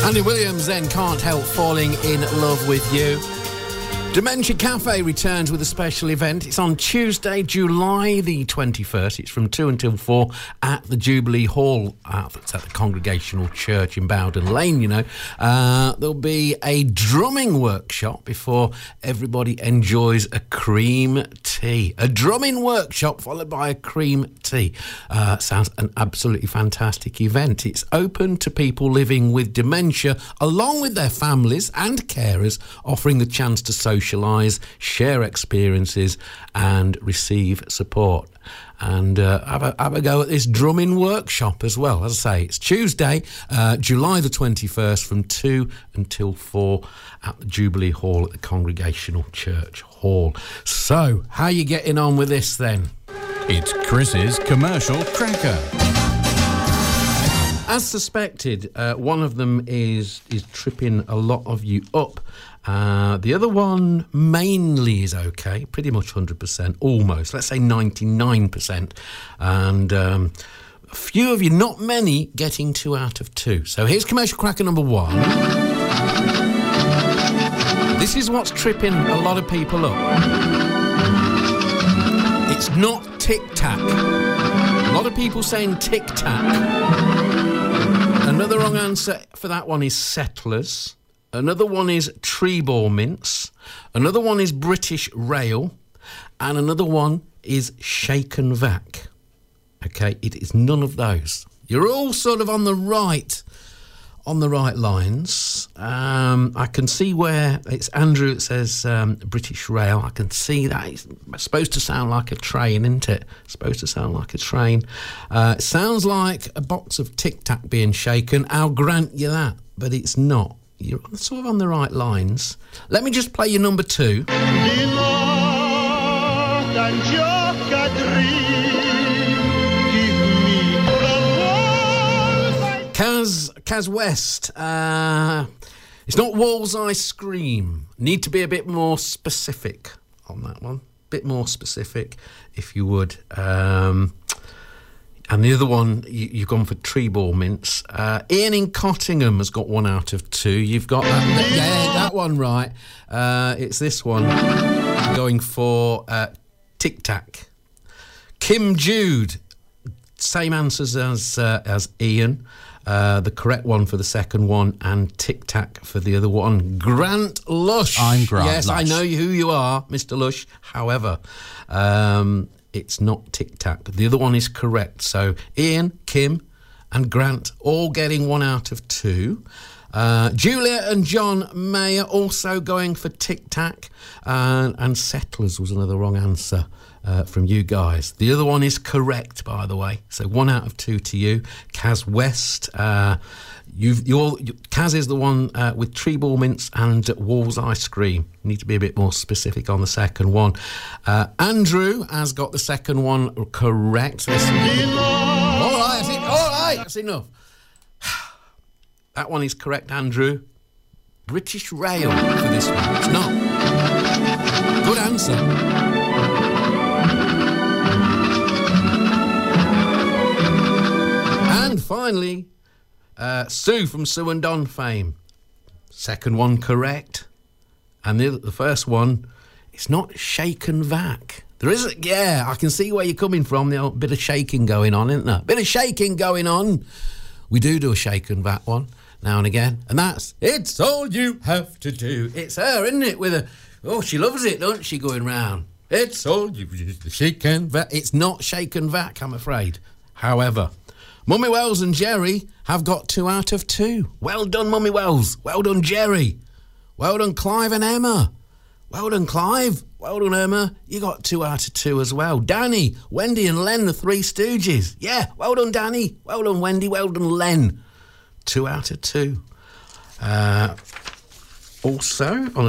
Andy Williams then Can't Help Falling in Love with You. Dementia Cafe returns with a special event. It's on Tuesday, July the 21st. It's from 2 until 4 at the Jubilee Hall. It's at the Congregational Church in Bowden Lane, you know. There'll be a drumming workshop before everybody enjoys a cream tea. A drumming workshop followed by a cream tea. Sounds an absolutely fantastic event. It's open to people living with dementia along with their families and carers, offering the chance to socialise, share experiences and receive support. And have a go at this drumming workshop as well. As I say, it's Tuesday, July the 21st from 2 until 4 at the Jubilee Hall at the Congregational Church Hall. So, how are you getting on with this then? It's Chris's Commercial Cracker. As suspected, one of them is tripping a lot of you up. The other one mainly is okay, pretty much 100%, almost, let's say 99%. And a few of you, not many, getting 2 out of 2. So here's Commercial Cracker number 1. This is what's tripping a lot of people up. It's not tic-tac. A lot of people saying tic-tac. Another wrong answer for that one is settlers. Another one is Trebor mince. Another one is British rail. And another one is shaken vac. Okay, it is none of those. You're all sort of on the right lines. I can see where it's Andrew that says British rail. I can see that. It's supposed to sound like a train, isn't it? Supposed to sound like a train. It sounds like a box of Tic Tac being shaken. I'll grant you that, but it's not. You're sort of on the right lines. Let me just play you number 2. Kaz West. It's not Walls I Scream. Need to be a bit more specific on that one. Bit more specific, if you would. And the other one, you've gone for Trebor mince. Ian in Cottingham has got 1 out of 2. You've got that. Yeah, that one right. It's this one. Going for Tic Tac. Kim Jude. Same answers as Ian. The correct one for the second one, and Tic Tac for the other one. Grant Lush. I'm Grant Yes, Lush. I know who you are, Mr. Lush. However, it's not Tic Tac. The other one is correct. So Ian, Kim and Grant all getting 1 out of 2. Julia and John Mayer also going for Tic Tac. And Settlers was another wrong answer from you guys. The other one is correct, by the way. So 1 out of 2 to you. Kaz West. Kaz is the one with Trebor mince and Walls Ice Cream. Need to be a bit more specific on the second one. Andrew has got the second one correct. All right, that's enough. That one is correct, Andrew. British Rail for this one. It's not. Good answer. And finally, Sue from Sue and Don fame. Second one correct. And the first one, it's not shaken vac. There is, I can see where you're coming from. There's a bit of shaking going on, isn't there? Bit of shaking going on. We do a shaken vac one now and again. And that's It's All You Have to Do. It's her, isn't it? With she loves it, don't she, going round. It's all you shaken vac. It's not shaken vac, I'm afraid. However, Mummy Wells and Jerry have got 2 out of 2. Well done, Mummy Wells. Well done, Jerry. Well done, Clive and Emma. Well done, Clive. Well done, Emma. You got 2 out of 2 as well. Danny, Wendy and Len, the Three Stooges. Yeah, well done, Danny. Well done, Wendy. Well done, Len. 2 out of 2. Also, on